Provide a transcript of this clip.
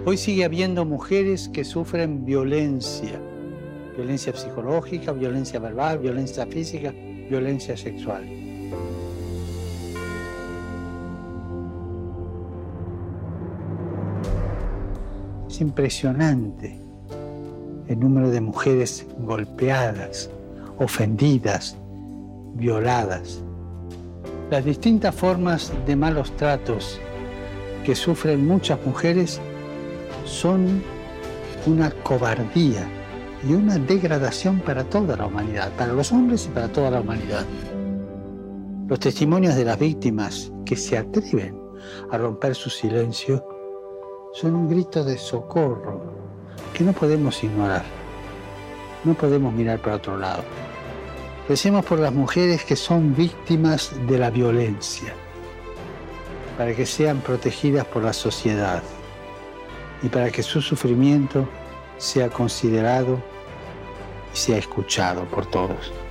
Hoy sigue habiendo mujeres que sufren violencia psicológica, violencia verbal, violencia física, violencia sexual. Es impresionante el número de mujeres golpeadas, ofendidas, violadas. Las distintas formas de malos tratos que sufren muchas mujeres son una cobardía y una degradación para toda la humanidad, para los hombres y para toda la humanidad. Los testimonios de las víctimas que se atreven a romper su silencio son un grito de socorro que no podemos ignorar. No podemos mirar para otro lado. Recemos por las mujeres que son víctimas de la violencia, para que sean protegidas por la sociedad y para que su sufrimiento sea considerado y sea escuchado por todos.